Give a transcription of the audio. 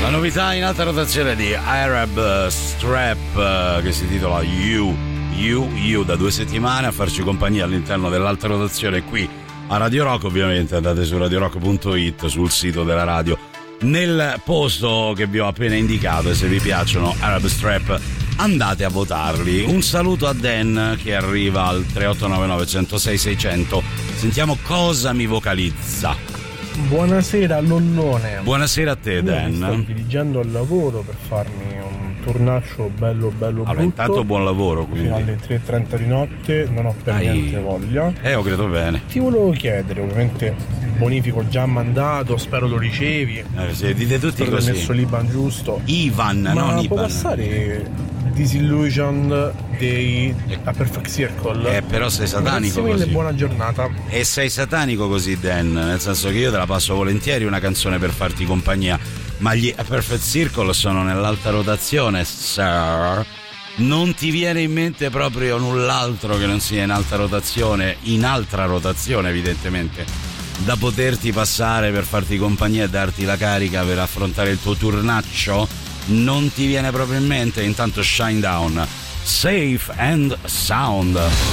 La novità in alta rotazione di Arab Strap che si intitola You da 2 settimane a farci compagnia all'interno dell'alta rotazione qui a Radio Rock. Ovviamente andate su radiorock.it, sul sito della radio, nel posto che vi ho appena indicato, e se vi piacciono Arab Strap andate a votarli. Un saluto a Dan che arriva al 3899 106 600. Sentiamo cosa mi vocalizza. Buonasera Lonnone. Buonasera a te, Dan. Sto dirigendo al lavoro per farmi un turnaccio bello allora, brutto. intanto buon lavoro, quindi. Fino alle 3:30 di notte, non ho per niente voglia. Ho credo bene. Ti volevo chiedere, ovviamente bonifico già mandato, spero lo ricevi. Sì, dite tutti spero così. Ho messo l'Iban giusto. Ivan, ma non può Ivan. Disillusion dei A Perfect Circle. Però sei satanico Grazie mille, così. buona giornata. E sei satanico così, Dan, nel senso che io te la passo volentieri una canzone per farti compagnia, ma gli A Perfect Circle sono nell'alta rotazione, sir. Non ti viene in mente proprio null'altro che non sia in alta rotazione, evidentemente, da poterti passare per farti compagnia e darti la carica per affrontare il tuo turnaccio? Non ti viene proprio in mente? Intanto Shine Down, Safe and Sound.